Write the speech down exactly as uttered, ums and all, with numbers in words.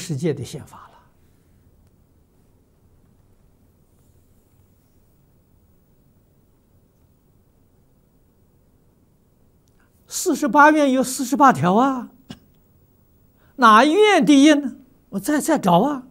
世界的宪法了。四十八愿有四十八条啊，哪一愿第一呢？我再再找啊。